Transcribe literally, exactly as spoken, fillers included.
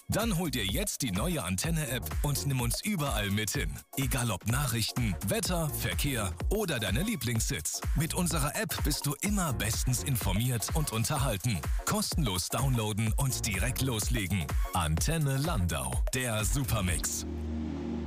Dann hol dir jetzt die neue Antenne-App und nimm uns überall mit hin. Egal ob Nachrichten, Wetter, Verkehr oder deine Lieblingssitz. Mit unserer App bist du immer bestens informiert und unterhalten. Kostenlos downloaden und direkt loslegen. Antenne Landau, der Supermix.